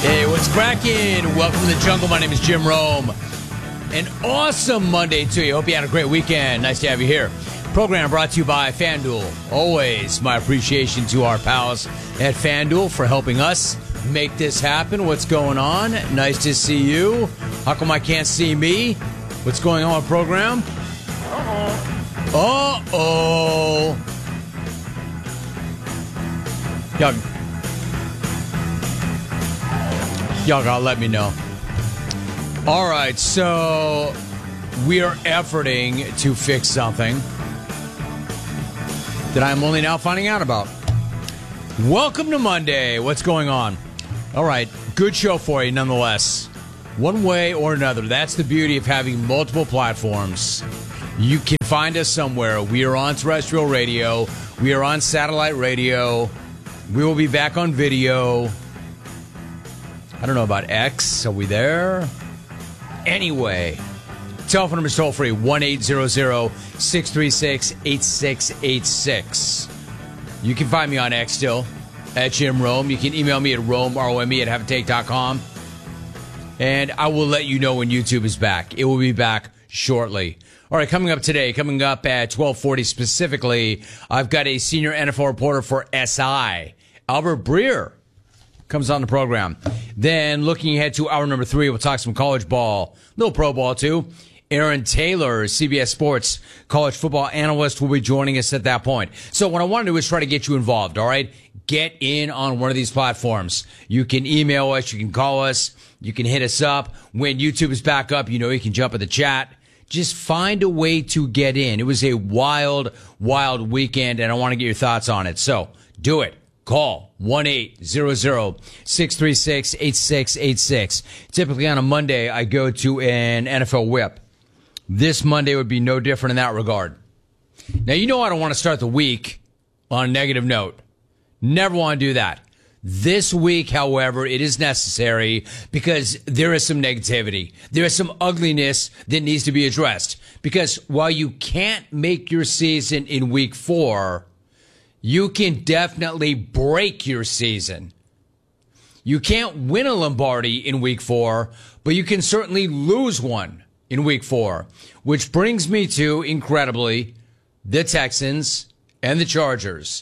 Hey, what's cracking? Welcome to the jungle. My name is Jim Rome. An awesome Monday to you. Hope you had a great weekend. Nice to have you here. Program brought to you by FanDuel. Always my appreciation to our pals at FanDuel for helping us make this happen. What's going on? Nice to see you. How come I can't see me? What's going on with the program? Uh-oh. Y'all gotta let me know. All right, so we are efforting to fix something that I'm only now finding out about. Welcome to Monday. What's going on? All right, good show for you nonetheless. One way or another. That's the beauty of having multiple platforms. You can find us somewhere. We are on terrestrial radio. We are on satellite radio. We will be back on video. I don't know about X. Are we there? Anyway, telephone number is toll free, 1-800-636-8686. You can find me on X still, at Jim Rome. You can email me at rome@haveatake.com. And I will let you know when YouTube is back. It will be back shortly. All right, coming up today, coming up at 12:40 specifically, I've got a senior NFL reporter for SI, Albert Breer, comes on the program. Then looking ahead to hour number 3, we'll talk some college ball, a little pro ball too. Aaron Taylor, CBS Sports college football analyst, will be joining us at that point. So what I want to do is try to get you involved, all right? Get in on one of these platforms. You can email us, you can call us, you can hit us up. When YouTube is back up, you know you can jump in the chat. Just find a way to get in. It was a wild, wild weekend, and I want to get your thoughts on it. So do it. Call 1-800-636-8686. Typically on a Monday, I go to an NFL whip. This Monday would be no different in that regard. Now, you know I don't want to start the week on a negative note. Never want to do that. This week, however, it is necessary because there is some negativity. There is some ugliness that needs to be addressed. Because while you can't make your season in week 4, you can definitely break your season. You can't win a Lombardi in week 4, but you can certainly lose one in week 4. Which brings me to, incredibly, the Texans and the Chargers,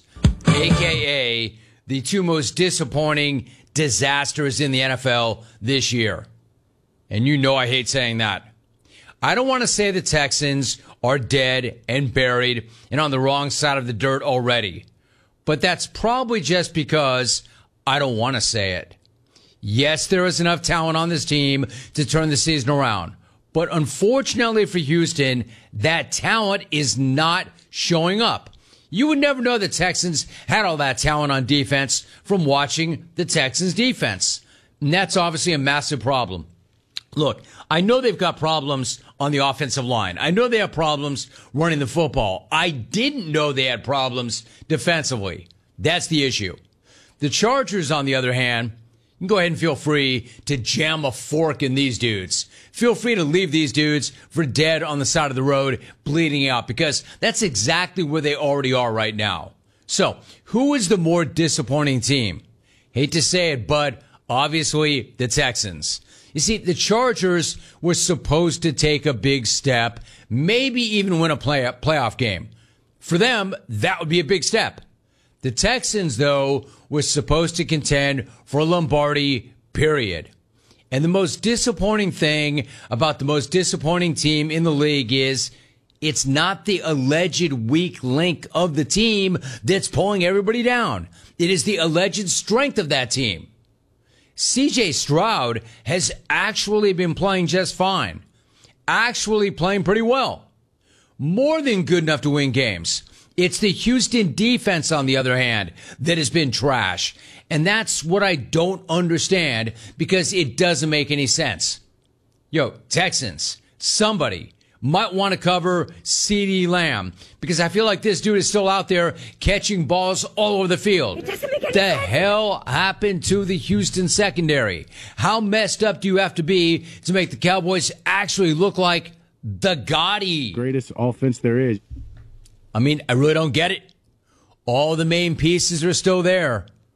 a.k.a. the two most disappointing disasters in the NFL this year. And you know I hate saying that. I don't want to say the Texans are dead and buried and on the wrong side of the dirt already. But that's probably just because I don't want to say it. Yes, there is enough talent on this team to turn the season around. But unfortunately for Houston, that talent is not showing up. You would never know the Texans had all that talent on defense from watching the Texans defense. And that's obviously a massive problem. Look, I know they've got problems on the offensive line. I know they have problems running the football. I didn't know they had problems defensively. That's the issue. The Chargers, on the other hand, you can go ahead and feel free to jam a fork in these dudes. Feel free to leave these dudes for dead on the side of the road, bleeding out, because that's exactly where they already are right now. So, who is the more disappointing team? Hate to say it, but obviously the Texans. You see, the Chargers were supposed to take a big step, maybe even win a playoff game. For them, that would be a big step. The Texans, though, were supposed to contend for a Lombardi, period. And the most disappointing thing about the most disappointing team in the league is it's not the alleged weak link of the team that's pulling everybody down. It is the alleged strength of that team. C.J. Stroud has actually been playing just fine. Actually playing pretty well. More than good enough to win games. It's the Houston defense, on the other hand, that has been trash. And that's what I don't understand because it doesn't make any sense. Yo, Texans, somebody might want to cover CeeDee Lamb because I feel like this dude is still out there catching balls all over the field. It doesn't make any sense. The hell happened to the Houston secondary? How messed up do you have to be to make the Cowboys actually look like the Gotti? Greatest offense there is. I mean, I really don't get it. All the main pieces are still there.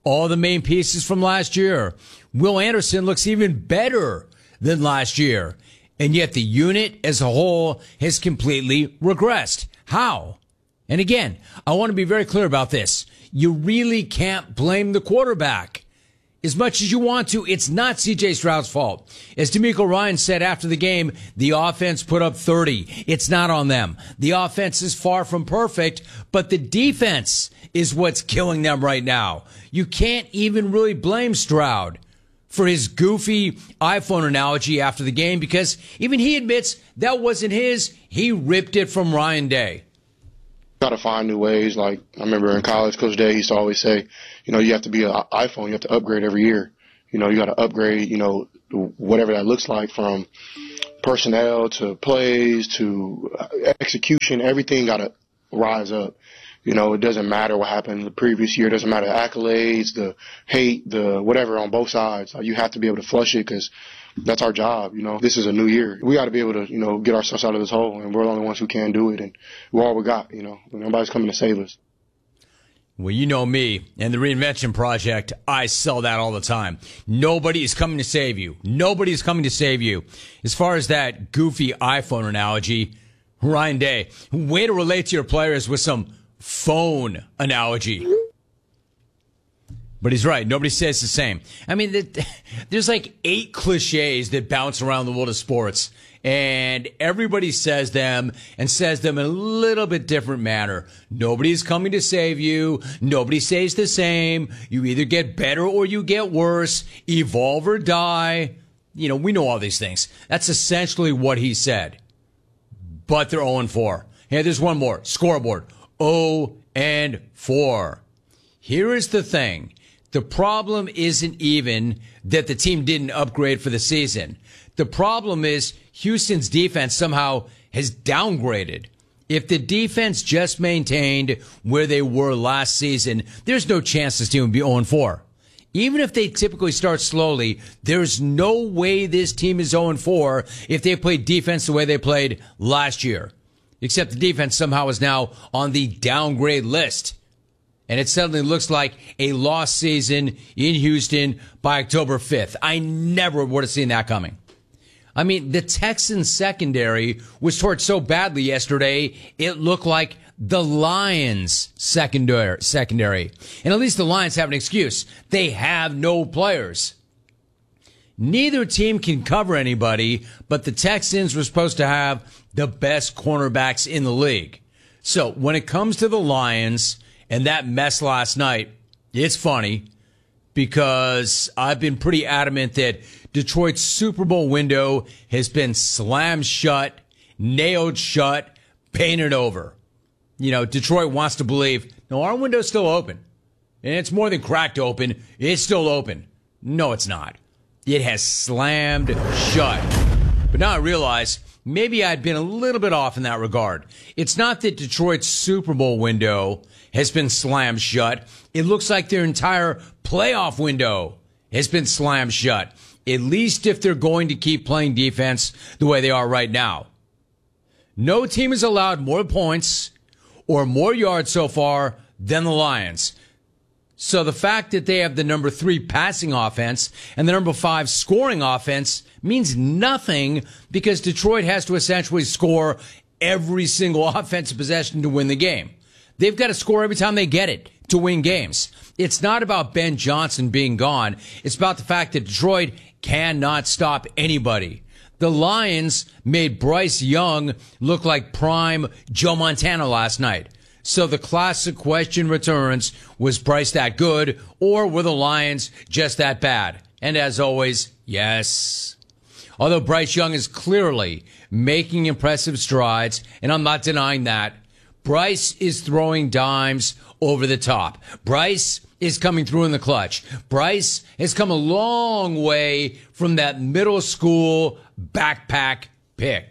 all the main pieces from last year. Will Anderson looks even better than last year. And yet the unit as a whole has completely regressed. How? And again, I want to be very clear about this. You really can't blame the quarterback. As much as you want to, it's not C.J. Stroud's fault. As DeMeco Ryans said after the game, the offense put up 30. It's not on them. The offense is far from perfect, but the defense is what's killing them right now. You can't even really blame Stroud for his goofy iPhone analogy after the game, because even he admits that wasn't his. He ripped it from Ryan Day. Got to find new ways. Like, I remember in college, Coach Day used to always say, you have to be an iPhone. You have to upgrade every year. You got to upgrade, whatever that looks like, from personnel to plays to execution. Everything got to rise up. It doesn't matter what happened the previous year. It doesn't matter the accolades, the hate, the whatever on both sides. You have to be able to flush it, because that's our job. This is a new year. We got to be able to, get ourselves out of this hole, and we're the only ones who can do it, and we're all we got. Nobody's coming to save us. Well, you know me and the Reinvention Project. I sell that all the time. Nobody is coming to save you. Nobody is coming to save you. As far as that goofy iPhone analogy, Ryan Day, way to relate to your players with some phone analogy. But he's right. Nobody says the same. I mean, there's like 8 cliches that bounce around the world of sports, and everybody says them and says them in a little bit different manner. Nobody's coming to save you. Nobody says the same. You either get better or you get worse. Evolve or die. We know all these things. That's essentially what he said. But they're 0-4. Hey, there's one more. Scoreboard. 0-4. Here is the thing. The problem isn't even that the team didn't upgrade for the season. The problem is Houston's defense somehow has downgraded. If the defense just maintained where they were last season, there's no chance this team would be 0-4. Even if they typically start slowly, there's no way this team is 0-4 if they played defense the way they played last year. Except the defense somehow is now on the downgrade list. And it suddenly looks like a lost season in Houston by October 5th. I never would have seen that coming. I mean, the Texans secondary was torched so badly yesterday, it looked like the Lions secondary. And at least the Lions have an excuse. They have no players. Neither team can cover anybody, but the Texans were supposed to have the best cornerbacks in the league. So when it comes to the Lions and that mess last night, it's funny because I've been pretty adamant that Detroit's Super Bowl window has been slammed shut, nailed shut, painted over. Detroit wants to believe, no, our window's still open. And it's more than cracked open. It's still open. No, it's not. It has slammed shut. But now I realize maybe I'd been a little bit off in that regard. It's not that Detroit's Super Bowl window has been slammed shut. It looks like their entire playoff window has been slammed shut, at least if they're going to keep playing defense the way they are right now. No team has allowed more points or more yards so far than the Lions. So the fact that they have the number 3 passing offense and the number 5 scoring offense means nothing, because Detroit has to essentially score every single offensive possession to win the game. They've got to score every time they get it to win games. It's not about Ben Johnson being gone. It's about the fact that Detroit cannot stop anybody. The Lions made Bryce Young look like prime Joe Montana last night. So the classic question returns, was Bryce that good, or were the Lions just that bad? And as always, yes. Although Bryce Young is clearly making impressive strides, and I'm not denying that, Bryce is throwing dimes over the top. Bryce is coming through in the clutch. Bryce has come a long way from that middle school backpack pick.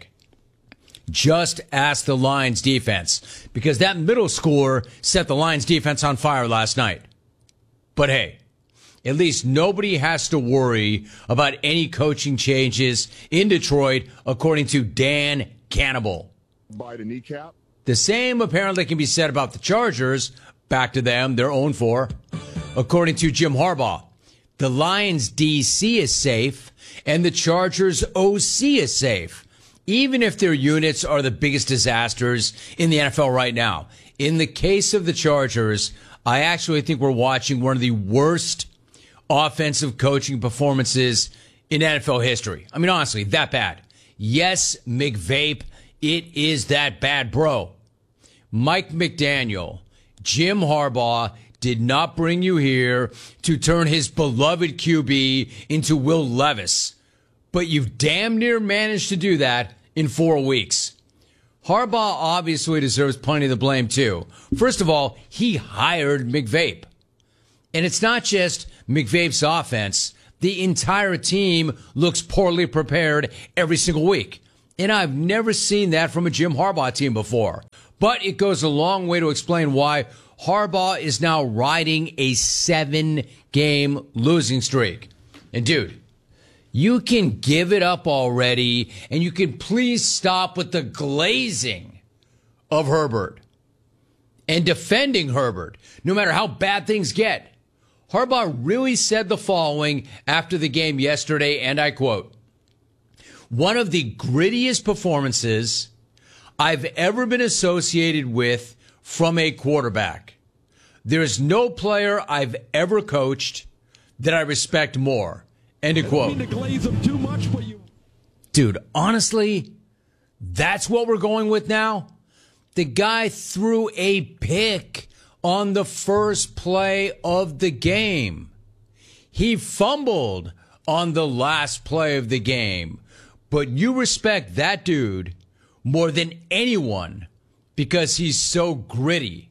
Just ask the Lions defense, because that middle schooler set the Lions defense on fire last night. But hey, at least nobody has to worry about any coaching changes in Detroit, according to Dan Cannibal. By the kneecap. The same apparently can be said about the Chargers. Back to them, they're 0-4. according to Jim Harbaugh. The Lions DC is safe, and the Chargers OC is safe, even if their units are the biggest disasters in the NFL right now. In the case of the Chargers, I actually think we're watching one of the worst offensive coaching performances in NFL history. I mean, honestly, that bad. Yes, McVape, it is that bad, bro. Mike McDaniel, Jim Harbaugh did not bring you here to turn his beloved QB into Will Levis, but you've damn near managed to do that in 4 weeks. Harbaugh obviously deserves plenty of the blame, too. First of all, he hired McVape. And it's not just McVape's offense. The entire team looks poorly prepared every single week. And I've never seen that from a Jim Harbaugh team before. But it goes a long way to explain why Harbaugh is now riding a 7-game losing streak. And dude, you can give it up already, and you can please stop with the glazing of Herbert and defending Herbert, no matter how bad things get. Harbaugh really said the following after the game yesterday, and I quote, "One of the grittiest performances I've ever been associated with from a quarterback. There's no player I've ever coached that I respect more." End of quote. Dude, honestly, that's what we're going with now? The guy threw a pick on the first play of the game. He fumbled on the last play of the game. But you respect that dude more than anyone because he's so gritty.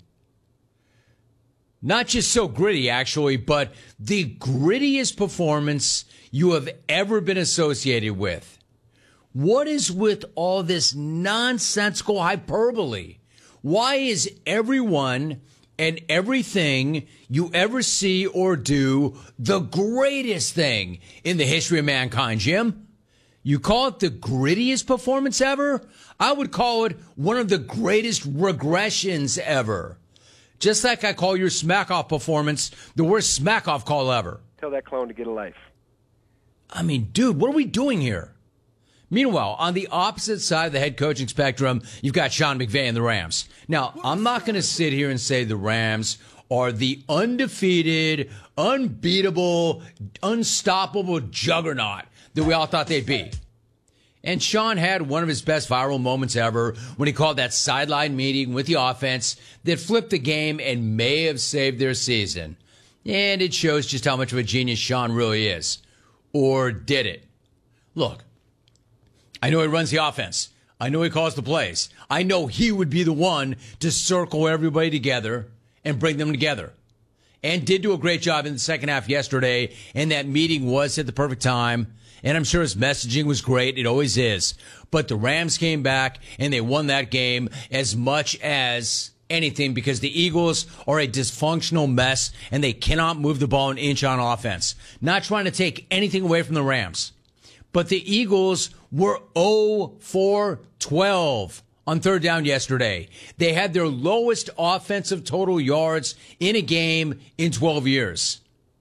Not just so gritty, actually, but the grittiest performance you have ever been associated with. What is with all this nonsensical hyperbole? Why is everyone and everything you ever see or do the greatest thing in the history of mankind, Jim? You call it the grittiest performance ever? I would call it one of the greatest regressions ever. Just like I call your smack-off performance the worst smack-off call ever. Tell that clone to get a life. I mean, dude, what are we doing here? Meanwhile, on the opposite side of the head coaching spectrum, you've got Sean McVay and the Rams. Now, I'm not going to sit here and say the Rams are the undefeated, unbeatable, unstoppable juggernaut that we all thought they'd be. And Sean had one of his best viral moments ever when he called that sideline meeting with the offense that flipped the game and may have saved their season. And it shows just how much of a genius Sean really is. Or did it? Look, I know he runs the offense. I know he calls the plays. I know he would be the one to circle everybody together and bring them together. And did do a great job in the second half yesterday, and that meeting was at the perfect time. And I'm sure his messaging was great. It always is. But the Rams came back, and they won that game as much as anything because the Eagles are a dysfunctional mess, and they cannot move the ball an inch on offense. Not trying to take anything away from the Rams. But the Eagles were 0 for 12 on third down yesterday. They had their lowest offensive total yards in a game in 12 years.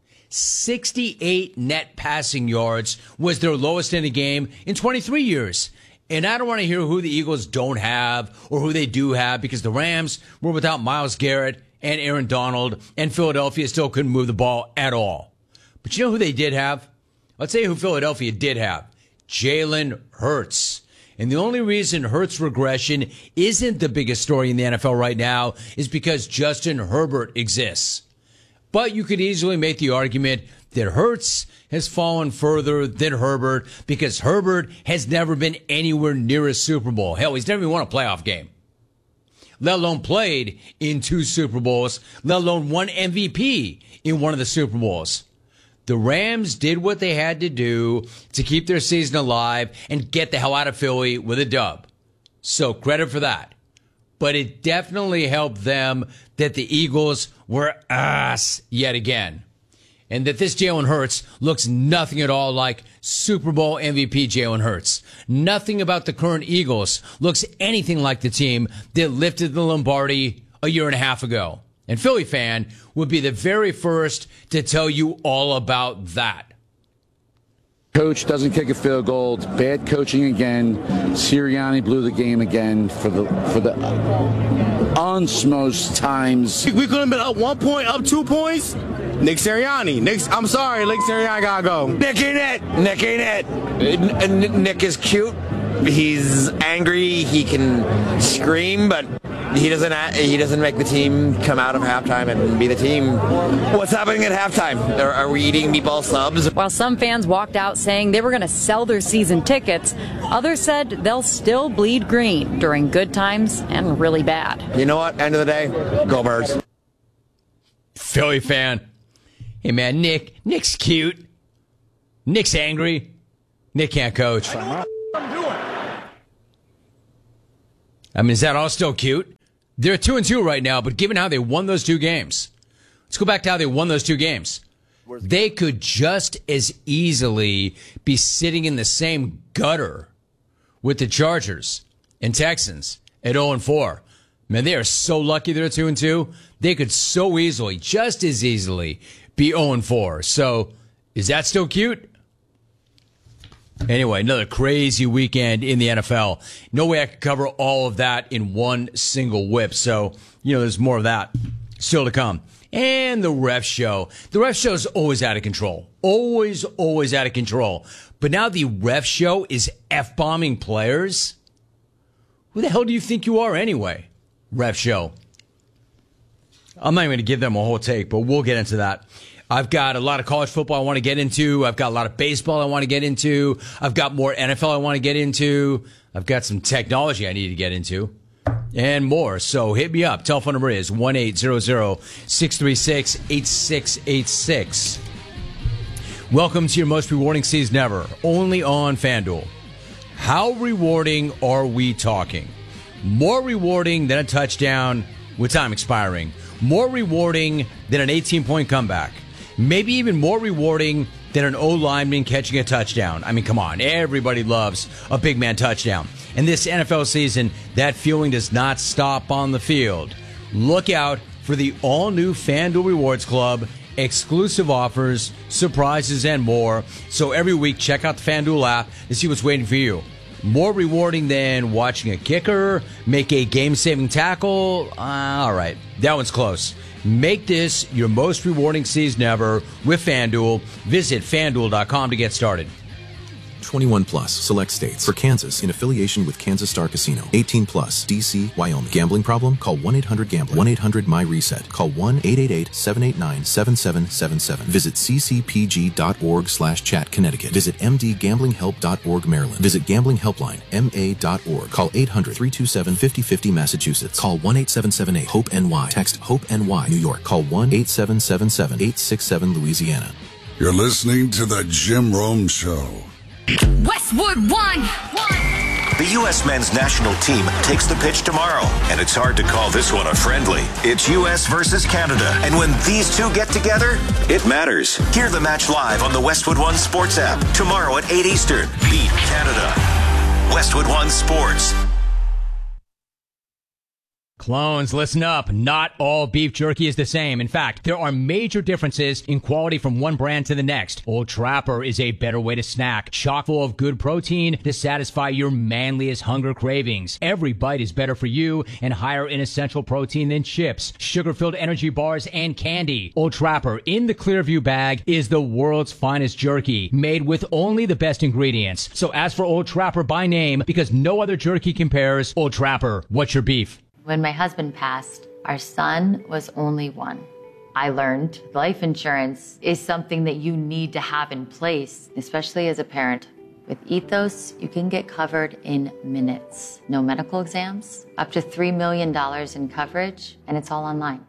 68 net passing yards was their lowest in a game in 23 years. And I don't want to hear who the Eagles don't have or who they do have because the Rams were without Myles Garrett and Aaron Donald, and Philadelphia still couldn't move the ball at all. But you know who they did have? I'll tell you who Philadelphia did have. Jalen Hurts. And the only reason Hurts' regression isn't the biggest story in the NFL right now is because Justin Herbert exists. But you could easily make the argument that Hurts has fallen further than Herbert because Herbert has never been anywhere near a Super Bowl. Hell, he's never even won a playoff game, let alone played in 2 Super Bowls, let alone won MVP in one of the Super Bowls. The Rams did what they had to do to keep their season alive and get the hell out of Philly with a dub. So credit for that. But it definitely helped them that the Eagles were ass yet again. And that this Jalen Hurts looks nothing at all like Super Bowl MVP Jalen Hurts. Nothing about the current Eagles looks anything like the team that lifted the Lombardi a year and a half ago. And Philly fan would be the very first to tell you all about that. Coach doesn't kick a field goal. It's bad coaching again. Sirianni blew the game again for the unsmosed times. We could have been up 1 point, up 2 points. Nick Sirianni. I'm sorry, Nick Sirianni gotta go. Nick ain't it. Nick ain't it. Nick is cute. He's angry. He can scream, but he doesn't make the team come out of halftime and be the team. What's happening at halftime? Are we eating meatball subs? While some fans walked out saying they were going to sell their season tickets, others said they'll still bleed green during good times and really bad. You know what? End of the day, go Birds. Philly fan. Hey, man, Nick's cute. Nick's angry. Nick can't coach. I mean, is that all still cute? They're 2-2 right now, but given how they won those 2 games, let's go back to how they won those 2 games. They could just as easily be sitting in the same gutter with the Chargers and Texans at 0-4. Man, they are so lucky they're 2-2. They could so easily, just as easily, be 0-4. So, is that still cute? Anyway, another crazy weekend in the NFL. No way I could cover all of that in one single whip. So, there's more of that still to come. And the ref show. The ref show is always out of control. Always out of control. But now the ref show is F-bombing players? Who the hell do you think you are anyway? Ref show. I'm not even going to give them a whole take, but we'll get into that. I've got a lot of college football I want to get into. I've got a lot of baseball I want to get into. I've got more NFL I want to get into. I've got some technology I need to get into and more. So hit me up. Telephone number is 1-800-636-8686. Welcome to your most rewarding season ever, only on FanDuel. How rewarding are we talking? More rewarding than a touchdown with time expiring. More rewarding than an 18-point comeback. Maybe even more rewarding than an O-lineman catching a touchdown. I mean, come on. Everybody loves a big man touchdown. And this NFL season, that feeling does not stop on the field. Look out for the all-new FanDuel Rewards Club, exclusive offers, surprises, and more. So every week, check out the FanDuel app to see what's waiting for you. More rewarding than watching a kicker make a game-saving tackle? All right, that one's close. Make this your most rewarding season ever with FanDuel. Visit FanDuel.com to get started. 21 plus, select states. For Kansas, in affiliation with Kansas Star Casino. 18 plus, D.C., Wyoming. Gambling problem? Call 1-800-GAMBLER. 1-800-MY-RESET. Call 1-888-789-7777. Visit ccpg.org/chat, Connecticut. Visit mdgamblinghelp.org, Maryland. Visit Gambling Helpline, ma.org. Call 800-327-5050, Massachusetts. Call 1-8778-HOPE-NY. Text HOPE-NY, New York. Call 1-877-867, Louisiana. You're listening to The Jim Rome Show. Westwood One. The U.S. men's national team takes the pitch tomorrow, and it's hard to call this one a friendly. It's U.S. versus Canada, and when these two get together, it matters. Hear the match live on the Westwood One Sports app tomorrow at 8 Eastern. Beat Canada. Westwood One Sports. Clones, listen up. Not all beef jerky is the same. In fact, there are major differences in quality from one brand to the next. Old Trapper is a better way to snack, chock full of good protein to satisfy your manliest hunger cravings. Every bite is better for you and higher in essential protein than chips, sugar-filled energy bars, and candy. Old Trapper in the Clearview bag is the world's finest jerky, made with only the best ingredients. So ask for Old Trapper by name because no other jerky compares. Old Trapper, what's your beef? When my husband passed, our son was only 1. I learned life insurance is something that you need to have in place, especially as a parent. With Ethos, you can get covered in minutes. No medical exams, up to $3 million in coverage, and it's all online.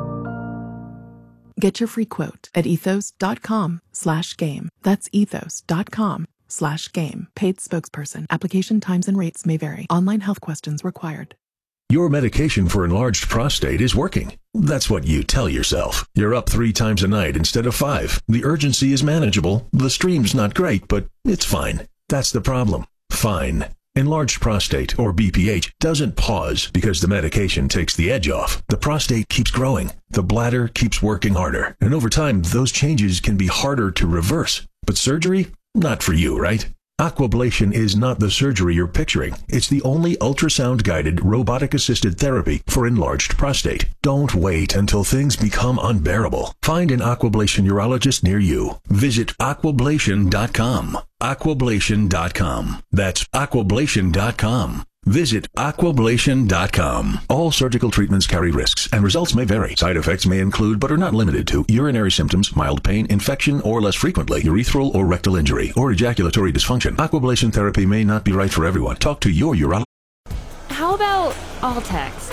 Get your free quote at ethos.com/game. That's ethos.com/game. Paid spokesperson. Application times and rates may vary. Online health questions required. Your medication for enlarged prostate is working. That's what you tell yourself. You're up 3 times a night instead of 5. The urgency is manageable. The stream's not great, but it's fine. That's the problem. Fine. Enlarged prostate, or BPH, doesn't pause because the medication takes the edge off. The prostate keeps growing. The bladder keeps working harder. And over time, those changes can be harder to reverse. But surgery? Not for you, right? Aquablation is not the surgery you're picturing. It's the only ultrasound-guided, robotic-assisted therapy for enlarged prostate. Don't wait until things become unbearable. Find an Aquablation urologist near you. Visit aquablation.com. Aquablation.com. That's aquablation.com. Visit aquablation.com. All surgical treatments carry risks, and results may vary. Side effects may include, but are not limited to, urinary symptoms, mild pain, infection, or less frequently, urethral or rectal injury, or ejaculatory dysfunction. Aquablation therapy may not be right for everyone. Talk to your urologist. How about all text?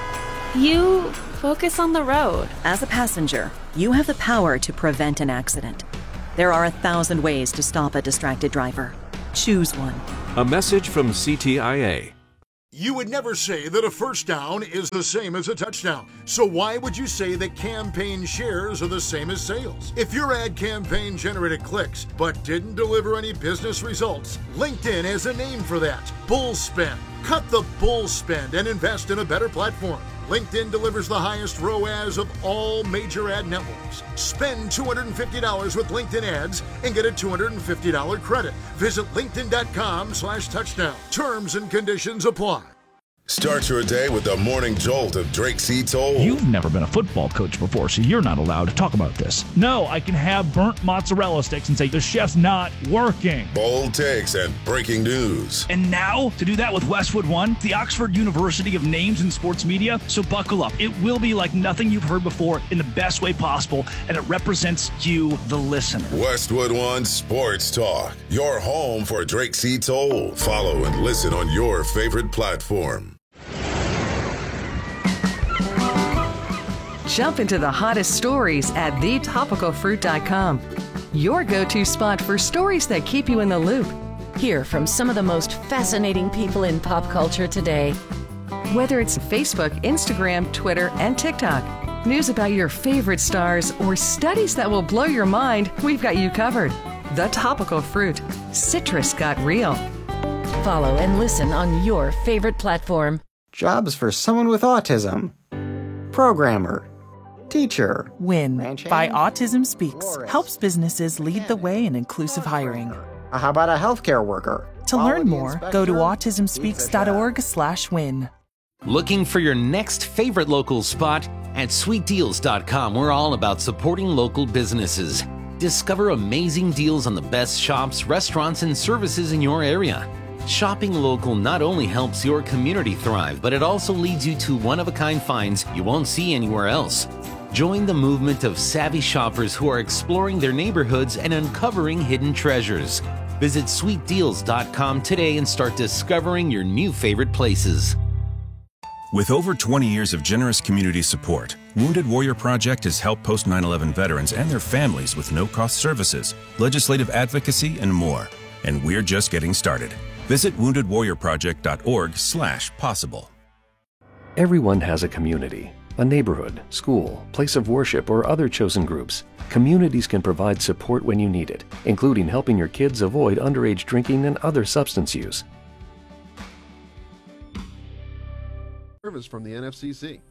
You focus on the road. As a passenger, you have the power to prevent an accident. There are 1,000 ways to stop a distracted driver. Choose one. A message from CTIA. You would never say that a first down is the same as a touchdown. So why would you say that campaign shares are the same as sales? If your ad campaign generated clicks but didn't deliver any business results, LinkedIn has a name for that. Bull spend. Cut the bull spend and invest in a better platform. LinkedIn delivers the highest ROAS of all major ad networks. Spend $250 with LinkedIn ads and get a $250 credit. Visit linkedin.com/touchdown. Terms and conditions apply. Start your day with the morning jolt of Drake C. Toll. You've never been a football coach before, so you're not allowed to talk about this. No, I can have burnt mozzarella sticks and say the chef's not working. Bold takes and breaking news. And now, to do that with Westwood One, the Oxford University of Names in Sports Media, so buckle up. It will be like nothing you've heard before in the best way possible, and it represents you, the listener. Westwood One Sports Talk, your home for Drake C. Toll. Follow and listen on your favorite platform. Jump into the hottest stories at thetopicalfruit.com. Your go-to spot for stories that keep you in the loop. Hear from some of the most fascinating people in pop culture today. Whether it's Facebook, Instagram, Twitter, and TikTok, news about your favorite stars, or studies that will blow your mind, we've got you covered. The Topical Fruit. Citrus got real. Follow and listen on your favorite platform. Jobs for someone with autism. Programmer. Teacher. WIN by Autism Speaks helps businesses lead the way in inclusive hiring. How about a healthcare worker? To learn more, go to autismspeaks.org/win. Looking for your next favorite local spot? At sweetdeals.com, we're all about supporting local businesses. Discover amazing deals on the best shops, restaurants, and services in your area. Shopping local not only helps your community thrive, but it also leads you to one-of-a-kind finds you won't see anywhere else. Join the movement of savvy shoppers who are exploring their neighborhoods and uncovering hidden treasures. Visit sweetdeals.com today and start discovering your new favorite places. With over 20 years of generous community support, Wounded Warrior Project has helped post 9/11 veterans and their families with no-cost services, legislative advocacy, and more. And we're just getting started. Visit woundedwarriorproject.org/possible. Everyone has a community, a neighborhood, school, place of worship, or other chosen groups. Communities can provide support when you need it, including helping your kids avoid underage drinking and other substance use. Service from the NFCC.